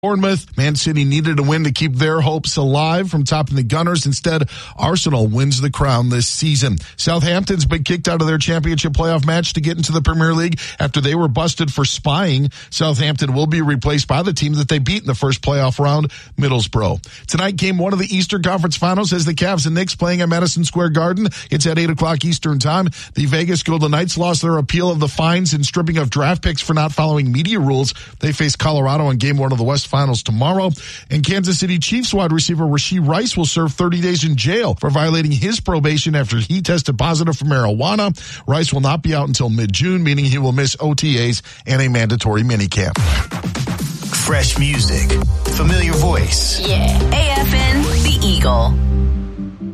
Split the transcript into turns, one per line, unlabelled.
Bournemouth. Man City needed a win to keep their hopes alive from topping the Gunners. Instead, Arsenal wins the crown this season. Southampton's been kicked out of their championship playoff match to get into the Premier League after they were busted for spying. Southampton will be replaced by the team that they beat in the first playoff round, Middlesbrough. Tonight, game one of the Eastern Conference Finals has the Cavs and Knicks playing at Madison Square Garden. It's at 8 o'clock Eastern Time. The Vegas Golden Knights lost their appeal of the fines and stripping of draft picks for not following media rules. They face Colorado in game one of the West Finals tomorrow. And Kansas City Chiefs wide receiver Rashee Rice will serve 30 days in jail for violating his probation after he tested positive for marijuana. Rice will not be out until mid-June, meaning he will miss OTAs and a mandatory minicamp.
Fresh music, familiar voice.
Yeah, AFN, The Eagle.